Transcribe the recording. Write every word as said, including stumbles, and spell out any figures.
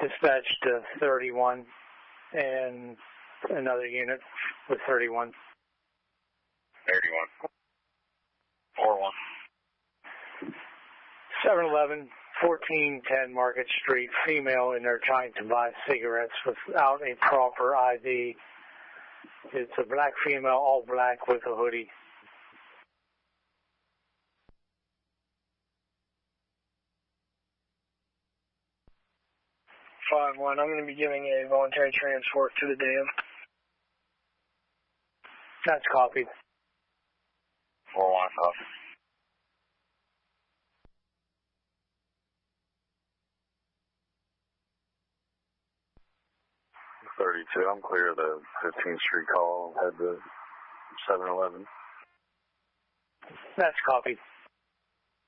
Dispatch to thirty-one and another unit with thirty-one. thirty-one. four one. seven eleven, fourteen ten Market Street, female in there trying to buy cigarettes without a proper I D. It's a black female, all black with a hoodie. five one, I'm going to be giving a voluntary transport to the dam. That's copied. four one, copy. thirty-two, I'm clear of the fifteenth Street call, head to seven eleven. That's copied.